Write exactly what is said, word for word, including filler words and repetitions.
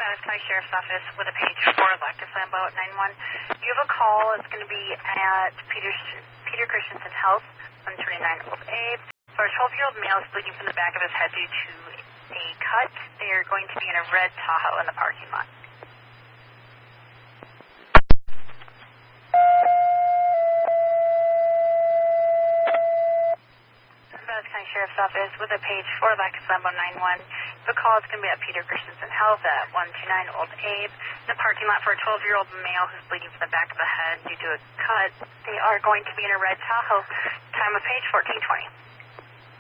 Travis County Sheriff's Office with a page four, Lactus Lambo at nine one. You have a call. It's going to be at Peter, Peter Christensen Health, one twenty-nine Old Abe. For a twelve-year-old male is bleeding from the back of his head due to a cut. They are going to be in a red Tahoe in the parking lot. Travis County Sheriff's Office with a page four, Lactus Lambo nine one. The call is going to be at Peter Christensen Health at one twenty-nine Old Abe. In the parking lot for a twelve-year-old male who's bleeding from the back of the head due to a cut. They are going to be in a red Tahoe. Time of page fourteen twenty.